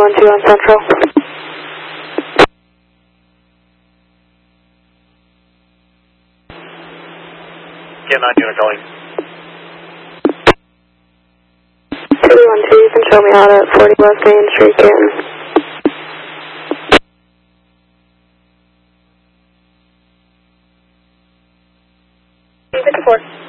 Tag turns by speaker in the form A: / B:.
A: 212 on Central.
B: Get 9 unit calling.
A: 212, you can show me out at 40 West Main Street, Canton. 54.